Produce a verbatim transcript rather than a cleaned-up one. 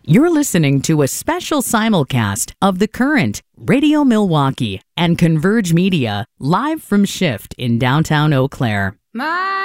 You're listening to a special simulcast of The Current, Radio Milwaukee, and Converge Media, live from Shift in downtown Eau Claire. My